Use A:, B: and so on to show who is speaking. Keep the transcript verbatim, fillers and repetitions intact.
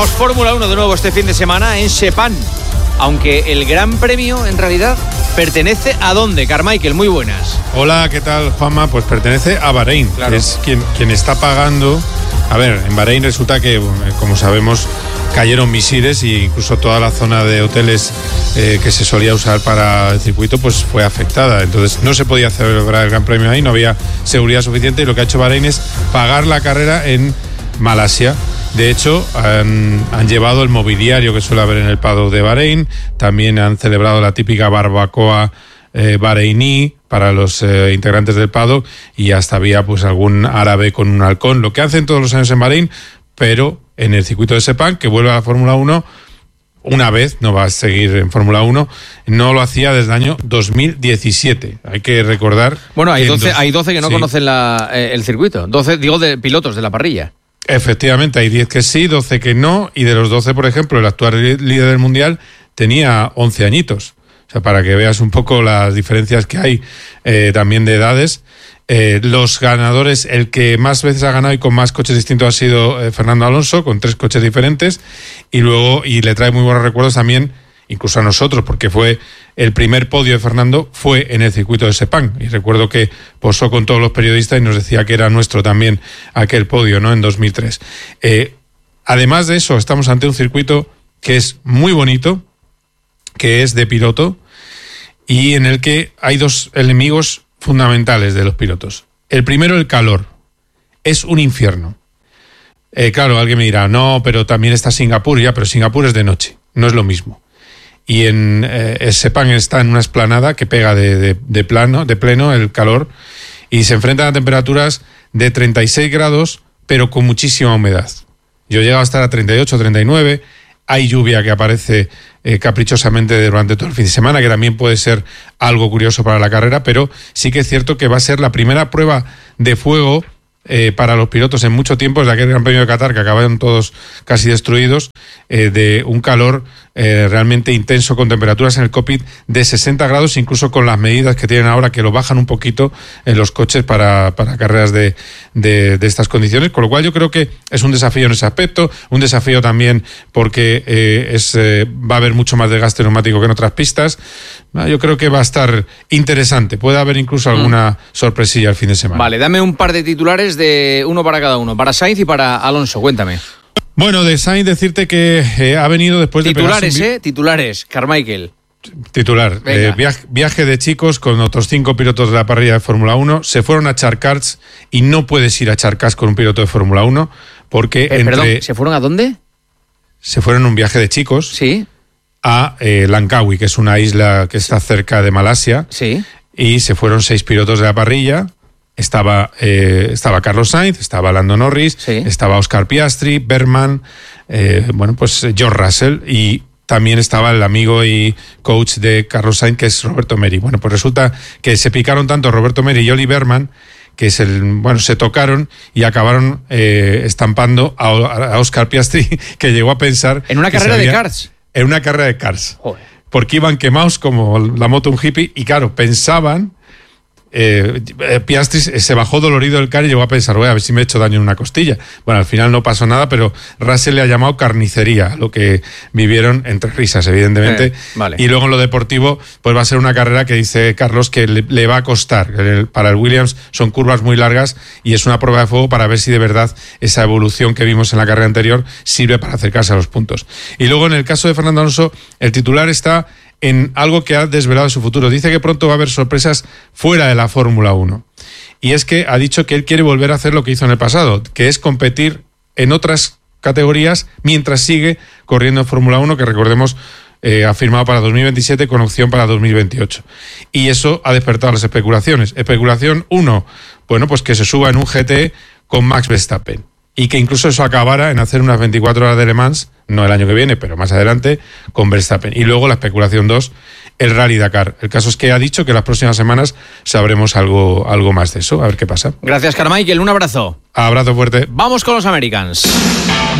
A: Tenemos Fórmula uno de nuevo este fin de semana en Sepang. Aunque el Gran Premio en realidad pertenece a ¿dónde? Carmichael, muy buenas.
B: Hola, ¿qué tal, Juanma? Pues pertenece a Bahrein, claro. Que es quien, quien está pagando. A ver, en Bahrein resulta que, como sabemos, cayeron misiles e incluso toda la zona de hoteles eh, que se solía usar para el circuito pues fue afectada. Entonces no se podía celebrar el Gran Premio ahí, no había seguridad suficiente y lo que ha hecho Bahrein es pagar la carrera en Malasia. De hecho, han, han llevado el mobiliario que suele haber en el paddock de Bahrein, también han celebrado la típica barbacoa eh, bahreiní para los eh, integrantes del paddock y hasta había pues algún árabe con un halcón, lo que hacen todos los años en Bahrein, pero en el circuito de Sepang, que vuelve a la Fórmula uno, una vez, no va a seguir en Fórmula uno, no lo hacía desde el año dos mil diecisiete. Hay que recordar...
A: Bueno, hay doce,
B: dos...
A: hay doce que no sí. conocen la, eh, el circuito, doce, digo, de pilotos de la parrilla.
B: Efectivamente, hay diez que sí, doce que no, y de los doce, por ejemplo, el actual líder del Mundial tenía once añitos. O sea, para que veas un poco las diferencias que hay eh, también de edades. Eh, los ganadores, el que más veces ha ganado y con más coches distintos ha sido eh, Fernando Alonso, con tres coches diferentes, y luego, y le trae muy buenos recuerdos también, incluso a nosotros, porque fue el primer podio de Fernando, fue en el circuito de Sepang, y recuerdo que posó con todos los periodistas y nos decía que era nuestro también aquel podio, ¿no?, en dos mil tres. Eh, además de eso, estamos ante un circuito que es muy bonito, que es de piloto, y en el que hay dos enemigos fundamentales de los pilotos. El primero, el calor. Es un infierno. Eh, claro, alguien me dirá, no, pero también está Singapur, ya, pero Singapur es de noche, no es lo mismo. Y en eh, Sepang está en una explanada que pega de, de, de, plano, de pleno el calor y se enfrentan a temperaturas de treinta y seis grados, pero con muchísima humedad. Yo he llegado a estar a treinta y ocho, treinta y nueve, hay lluvia que aparece eh, caprichosamente durante todo el fin de semana, que también puede ser algo curioso para la carrera, pero sí que es cierto que va a ser la primera prueba de fuego Eh, para los pilotos en mucho tiempo, desde aquel Gran Premio de Qatar que acabaron todos casi destruidos, eh, de un calor eh, realmente intenso con temperaturas en el cockpit de sesenta grados, incluso con las medidas que tienen ahora que lo bajan un poquito en los coches para, para carreras de, de, de estas condiciones, con lo cual yo creo que es un desafío en ese aspecto, un desafío también porque eh, es, eh, va a haber mucho más desgaste neumático que en otras pistas. Yo creo que va a estar interesante, puede haber incluso alguna mm. sorpresilla el fin de semana.
A: Vale, dame un par de titulares de uno para cada uno, para Sainz y para Alonso, cuéntame.
B: Bueno, de Sainz decirte que eh, ha venido después
A: titulares,
B: de pegarse un...
A: eh, titulares, Carmichael.
B: Titular, eh, viaje, viaje de chicos con otros cinco pilotos de la parrilla de Fórmula uno, se fueron a Charcas y no puedes ir a Charcas con un piloto de Fórmula uno porque
A: eh,
B: entre...
A: Perdón, ¿se fueron a dónde?
B: Se fueron en un viaje de chicos.
A: Sí.
B: A eh, Langkawi, que es una isla que está cerca de Malasia.
A: Sí.
B: Y se fueron seis pilotos de la parrilla. Estaba, eh, estaba Carlos Sainz, estaba Lando Norris, sí. estaba Oscar Piastri, Bergman, eh, bueno, pues George Russell, y también estaba el amigo y coach de Carlos Sainz, que es Roberto Merhi. Bueno, pues resulta que se picaron tanto Roberto Merhi y Oli Bergman, que es el, bueno, se tocaron y acabaron eh, estampando a, a Oscar Piastri, que llegó a pensar...
A: En una carrera había, de karts.
B: En una carrera de karts.
A: Joder.
B: Porque iban quemados como la moto un hippie y claro, pensaban... Eh, Piastri se bajó dolorido del car y llegó a pensar, voy a ver si me he hecho daño en una costilla. Bueno, al final no pasó nada, pero Russell le ha llamado carnicería, lo que vivieron entre risas, evidentemente.
A: Eh, vale.
B: Y luego en lo deportivo, pues va a ser una carrera que dice Carlos que le, le va a costar. El, para el Williams son curvas muy largas y es una prueba de fuego para ver si de verdad esa evolución que vimos en la carrera anterior sirve para acercarse a los puntos. Y luego en el caso de Fernando Alonso, el titular está en algo que ha desvelado su futuro. Dice que pronto va a haber sorpresas fuera de la Fórmula uno. Y es que ha dicho que él quiere volver a hacer lo que hizo en el pasado, que es competir en otras categorías mientras sigue corriendo en Fórmula uno, que recordemos eh, ha firmado para dos mil veintisiete con opción para dos mil veintiocho. Y eso ha despertado las especulaciones. Especulación uno, bueno, pues que se suba en un G T con Max Verstappen. Y que incluso eso acabara en hacer unas veinticuatro horas de Le Mans, no el año que viene, pero más adelante, con Verstappen. Y luego la especulación dos, el Rally Dakar. El caso es que ha dicho que las próximas semanas sabremos algo, algo más de eso, a ver qué pasa.
A: Gracias, Carmichael, un abrazo.
B: Abrazo fuerte.
A: Vamos con los Americans.